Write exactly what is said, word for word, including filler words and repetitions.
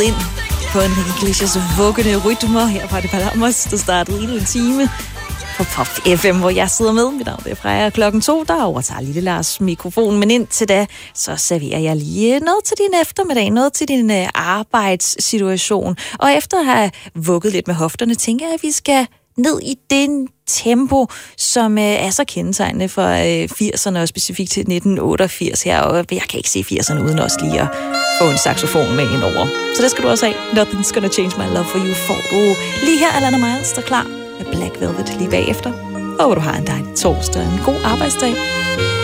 ind på Enrique Iglesias vuggende rytmer. Her var det Palamos, der startede endnu en time på Pop F M, hvor jeg sidder med. Mit navn er Freja. Klokken to, der overtager Lille Lars mikrofon. Men indtil da, så serverer jeg lige noget til din eftermiddag, noget til din uh, arbejdssituation. Og efter at have vugget lidt med hofterne, tænker jeg, at vi skal ned i den tempo, som øh, er så kendetegnende for øh, firserne, og specifikt til nitten otteogfirs her, og jeg kan ikke se firserne uden også lige at få en saxofon med ind over. Så det skal du også have. Nothing's Gonna Change My Love For You, får du lige her. Alana Miles, der klar med Black Velvet lige bagefter. Og du har en dejlig torsdag og en god arbejdsdag.